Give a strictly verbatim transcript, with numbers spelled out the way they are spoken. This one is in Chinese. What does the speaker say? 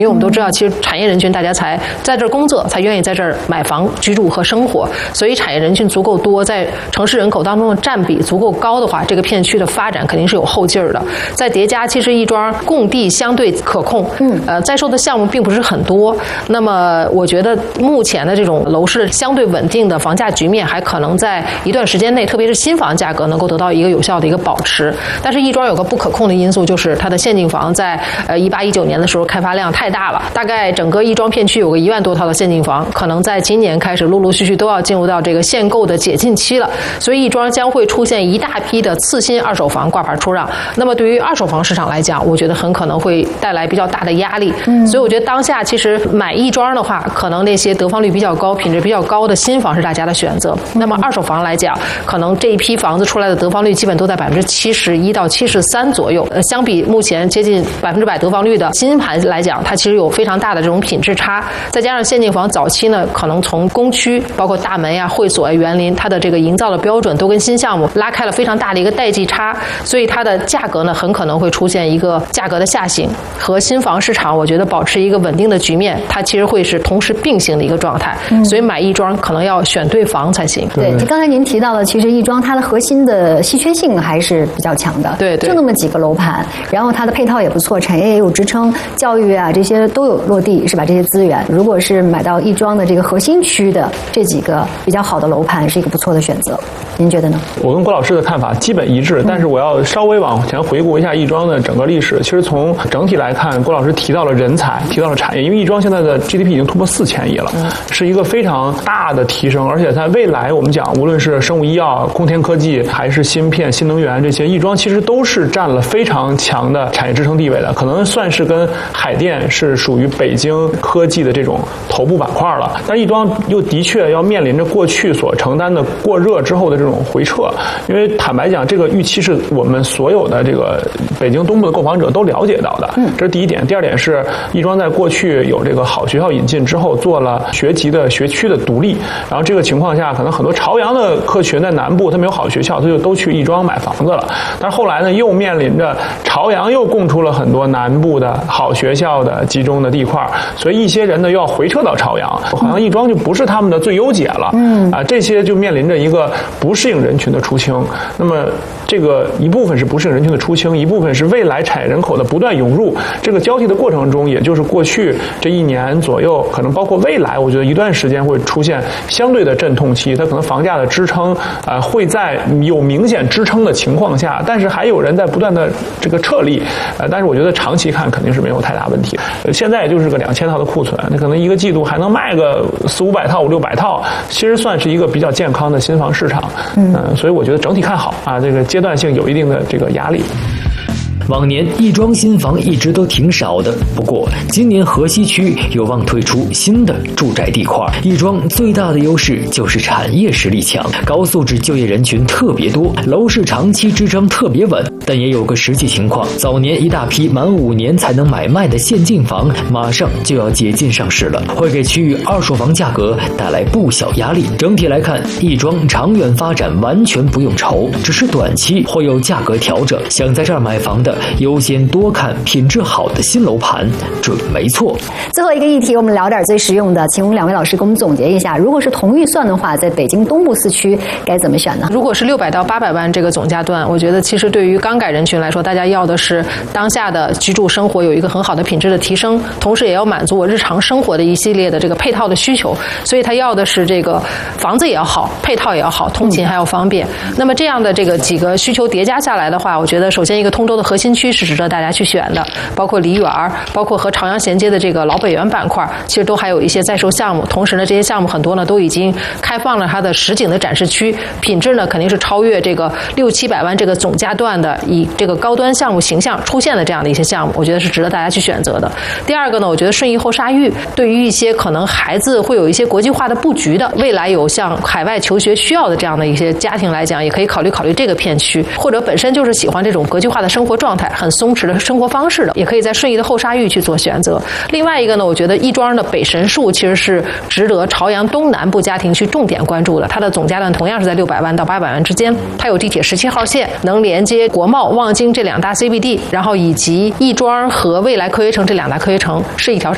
因为我们都知道，其实产业人群大家才在这儿工作，才愿意在这儿买房居住和生活，所以产业人群足够多，在城市人口当中的占比足够高的话，这个片区的发展肯定是有后劲儿的。再叠加，其实亦庄供地相对可控，嗯，呃，在售的项目并不是很多。那么，我觉得目前的这种楼市相对稳定的房价局面，还可能在一段时间内，特别是新房价格能够得到一个有效的一个保持。但是亦庄有个不可控的因素，就是它的现净房在呃一八一九年的时候开发量太大了，大概整个亦庄片区有个一万多套的现净房，可能在今年开始陆陆续续都要进入到这个限购的解禁期了，所以亦庄将会出现一大批的次新二手房挂牌出让。那么对于二手房市场来讲，我觉得很可能会带来比较大的压力。嗯，所以我觉得当下其实买亦庄的话，可能那些得房率比较高、品质比较高的新房是大家的选择。那么二手房来讲，可能这一批房子出来的得房率基本都在百分之七十一到七十三左右。呃，相比目前接近百分之百得房率的新盘来讲，它其实有非常大的这种品质差。再加上现净房早期呢，可能从工区包括大门呀、会所呀、园林，它的这个营造的标准都跟新项目拉开了非常大的一个代际差，所以它的价格呢很可能会出现一个价格的下行，和新房市场我觉得保持一个稳定的局面，它其实会是同时并行的一个状态。嗯，所以买亦庄可能要选对房才行。 对，就刚才您提到的，其实亦庄它的核心的稀缺性还是比较强的。 对对， 就那么几个楼盘，然后它的配套也不错，产业也有支撑，教育啊这些都有落地，是吧？这些资源，如果是买到亦庄的这个核心区的这几个比较好的楼盘，是一个不错的选择。您觉得呢？ 我跟郭老师的看法基本一致，但是我要稍微往前回顾一下亦庄的整个历史。其实从整体来看，郭老师提到了人才，提到了产业，因为亦庄现在的 G D P 已经突破四千亿了，是一个非常大的提升。而且在未来，我们讲无论是生物医药、空天科技，还是芯片、新能源这些，亦庄其实都是占了非常强的产业支撑地位的，可能算是跟海淀是属于北京科技的这种头部板块了。但亦庄又的确要面临着过去所承担的过热之后的这种回撤，因为坦白讲，这个预期是我们所有的这个北京东部的购房者都了解到的，这是第一点。第二点是亦庄在过去有这个好学校引进之后，做了学籍的学区的独立，然后这个情况下，可能很多朝阳的客群在南部他没有好学校，他就都去亦庄买房子了。但是后来呢，又面临着朝阳又供出了很多南部的好学校的集中的地块，所以一些人呢又要回撤到朝阳，好像亦庄就不是他们的最优解了。嗯啊，这些就面临着一个不适应人群的出清。那么这个一部分是不适应人群的出清，一部分是未来产业人口的不断涌入。这个交替的过程中，也就是过去这一年左右，可能包括未来，我觉得一段时间会出现相对的阵痛期。它可能房价的支撑，呃，会在有明显支撑的情况下，但是还有人在不断的这个撤离，呃，但是我觉得长期看肯定是没有太大问题。呃、现在也就是个两千套的库存，那可能一个季度还能卖个四五百套、五六百套，其实算是一个比较健康的新房市场。嗯、呃，所以我觉得整体看好啊，这个阶段性有一定的这个压力。 往年亦庄新房一直都挺少的，不过今年河西区有望推出新的住宅地块。亦庄最大的优势就是产业实力强，高素质就业人群特别多，楼市长期支撑特别稳。但也有个实际情况，早年一大批满五年才能买卖的现净房马上就要解禁上市了，会给区域二手房价格带来不小压力。整体来看，亦庄长远发展完全不用愁，只是短期会有价格调整。想在这儿买房的优先多看品质好的新楼盘，准没错。 最后一个议题，我们聊点最实用的，请我们两位老师给我们总结一下，如果是同预算的话，在北京东部四区该怎么选呢？ 如果是六百到八百万这个总价段，我觉得其实对于刚改人群来说，大家要的是当下的居住生活有一个很好的品质的提升，同时也要满足我日常生活的一系列的这个配套的需求，所以他要的是这个房子也要好，配套也要好，通勤还要方便。嗯、那么这样的这个几个需求叠加下来的话，我觉得首先一个通州的核心区是值得大家去选的，包括梨园，包括和朝阳衔接的这个老北园板块，其实都还有一些在售项目。同时呢，这些项目很多呢都已经开放了它的实景的展示区，品质呢肯定是超越这个六七百万这个总价段的，以这个高端项目形象出现的这样的一些项目，我觉得是值得大家去选择的。第二个呢，我觉得顺义后沙峪对于一些可能孩子会有一些国际化的布局的，未来有像海外求学需要的这样的一些家庭来讲，也可以考虑考虑这个片区，或者本身就是喜欢这种国际化的生活状态，很松弛的生活方式的，也可以在顺义的后沙峪去做选择。另外一个呢，我觉得亦庄的北神树其实是值得朝阳东南部家庭去重点关注的，它的总价段同样是在六百万到八百万之间，它有地铁十七号线，能连接国贸、望京这两大 C B D， 然后以及亦庄和未来科学城这两大科学城是一条